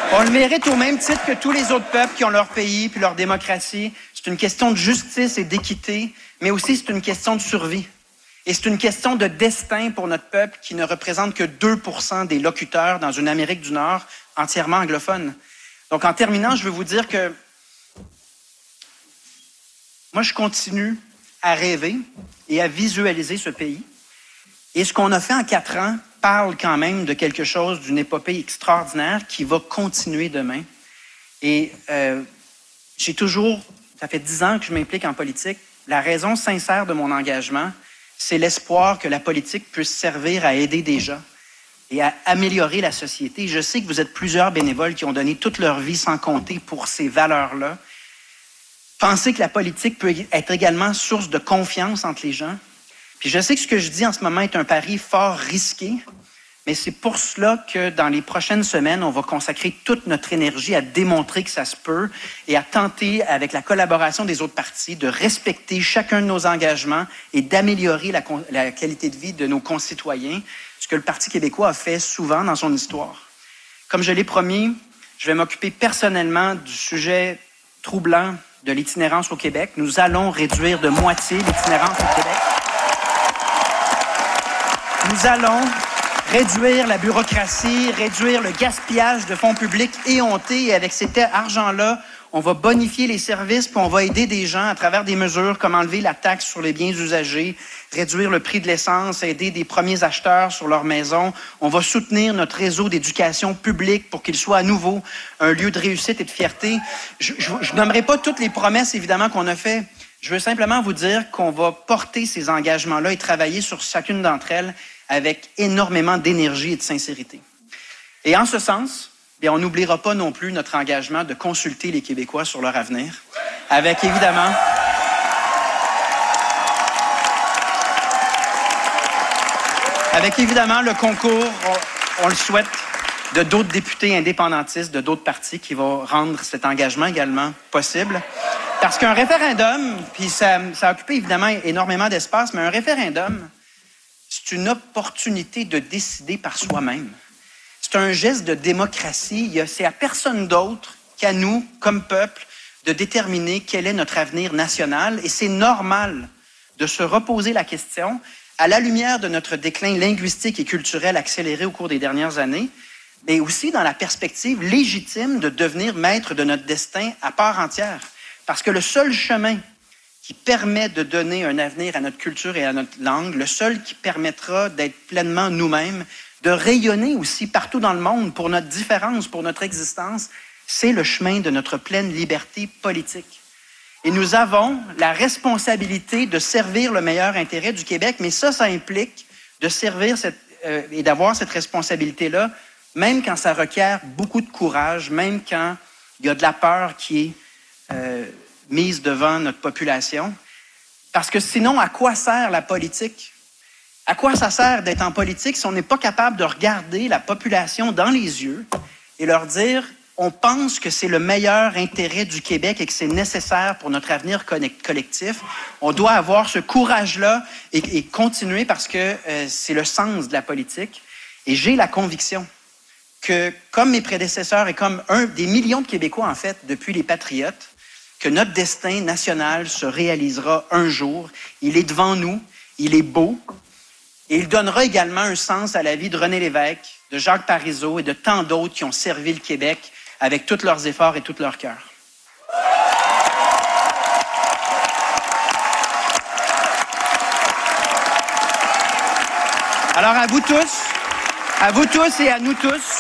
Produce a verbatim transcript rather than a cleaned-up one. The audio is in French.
On le mérite au même titre que tous les autres peuples qui ont leur pays puis leur démocratie. C'est une question de justice et d'équité, mais aussi c'est une question de survie. Et c'est une question de destin pour notre peuple qui ne représente que deux pour cent des locuteurs dans une Amérique du Nord entièrement anglophone. Donc, en terminant, je veux vous dire que moi, je continue à rêver et à visualiser ce pays. Et ce qu'on a fait en quatre ans parle quand même de quelque chose, d'une épopée extraordinaire qui va continuer demain. Et euh, j'ai toujours, ça fait dix ans que je m'implique en politique, la raison sincère de mon engagement, c'est l'espoir que la politique puisse servir à aider des gens et à améliorer la société. Je sais que vous êtes plusieurs bénévoles qui ont donné toute leur vie sans compter pour ces valeurs-là. Pensez que la politique peut être également source de confiance entre les gens. Puis je sais que ce que je dis en ce moment est un pari fort risqué, mais c'est pour cela que dans les prochaines semaines, on va consacrer toute notre énergie à démontrer que ça se peut et à tenter, avec la collaboration des autres partis, de respecter chacun de nos engagements et d'améliorer la, la qualité de vie de nos concitoyens, ce que le Parti québécois a fait souvent dans son histoire. Comme je l'ai promis, je vais m'occuper personnellement du sujet troublant de l'itinérance au Québec. Nous allons réduire de moitié l'itinérance au Québec. Nous allons réduire la bureaucratie, réduire le gaspillage de fonds publics éhontés. Et avec cet argent-là, on va bonifier les services puis on va aider des gens à travers des mesures comme enlever la taxe sur les biens usagés, réduire le prix de l'essence, aider des premiers acheteurs sur leur maison. On va soutenir notre réseau d'éducation publique pour qu'il soit à nouveau un lieu de réussite et de fierté. Je ne nommerai pas toutes les promesses, évidemment, qu'on a faites. Je veux simplement vous dire qu'on va porter ces engagements-là et travailler sur chacune d'entre elles avec énormément d'énergie et de sincérité. Et en ce sens, bien, on n'oubliera pas non plus notre engagement de consulter les Québécois sur leur avenir, avec évidemment... Avec évidemment le concours, on, on le souhaite, de d'autres députés indépendantistes, de d'autres partis qui vont rendre cet engagement également possible. Parce qu'un référendum, puis ça, ça a occupé évidemment énormément d'espace, mais un référendum, c'est une opportunité de décider par soi-même. C'est un geste de démocratie. C'est à personne d'autre qu'à nous, comme peuple, de déterminer quel est notre avenir national. Et c'est normal de se reposer la question, à la lumière de notre déclin linguistique et culturel accéléré au cours des dernières années, mais aussi dans la perspective légitime de devenir maître de notre destin à part entière. Parce que le seul chemin qui permet de donner un avenir à notre culture et à notre langue, le seul qui permettra d'être pleinement nous-mêmes, de rayonner aussi partout dans le monde pour notre différence, pour notre existence, c'est le chemin de notre pleine liberté politique. Et nous avons la responsabilité de servir le meilleur intérêt du Québec, mais ça, ça implique de servir cette, euh, et d'avoir cette responsabilité-là, même quand ça requiert beaucoup de courage, même quand il y a de la peur qui est euh, mise devant notre population. Parce que sinon, à quoi sert la politique? À quoi ça sert d'être en politique si on n'est pas capable de regarder la population dans les yeux et leur dire « on pense que c'est le meilleur intérêt du Québec et que c'est nécessaire pour notre avenir collectif ». On doit avoir ce courage-là et, et continuer parce que euh, c'est le sens de la politique. Et j'ai la conviction que, comme mes prédécesseurs et comme un des millions de Québécois, en fait, depuis les Patriotes, que notre destin national se réalisera un jour. Il est devant nous, il est beau, et il donnera également un sens à la vie de René Lévesque, de Jacques Parizeau et de tant d'autres qui ont servi le Québec avec tous leurs efforts et tout leur cœur. Alors à vous tous, à vous tous et à nous tous,